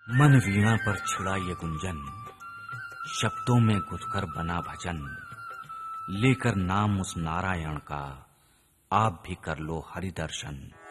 मन वीणा पर छिड़ा ये गुंजन, शब्दों में गुथकर बना भजन। लेकर नाम उस नारायण का, आप भी कर लो हरि दर्शन।